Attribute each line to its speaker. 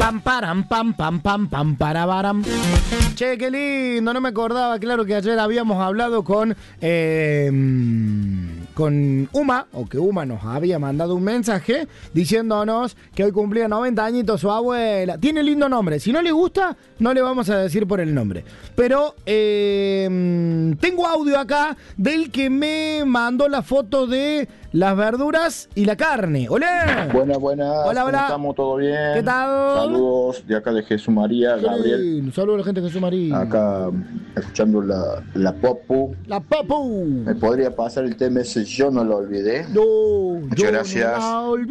Speaker 1: Pam, param, pam, pam, pam, pam, parabaram. Che, qué lindo, no me acordaba. Claro que ayer habíamos hablado con Uma, o que Uma nos había mandado un mensaje diciéndonos que hoy cumplía 90 añitos su abuela. Tiene lindo nombre. Si no le gusta, no le vamos a decir por el nombre. Pero tengo audio acá del que me mandó la foto de las verduras y la carne. ¡Hola!
Speaker 2: Buenas.
Speaker 1: Hola, hola.
Speaker 2: ¿Cómo estamos? ¿Todo bien?
Speaker 1: ¿Qué tal?
Speaker 2: Saludos de acá de Jesús María, Gabriel.
Speaker 1: Saludos a la gente de Jesús María.
Speaker 2: Acá escuchando la Popu.
Speaker 1: La Papu.
Speaker 2: ¿Me podría pasar el tema ese? Yo no lo olvidé.
Speaker 1: No,
Speaker 2: Muchas gracias.
Speaker 1: No la olvidé.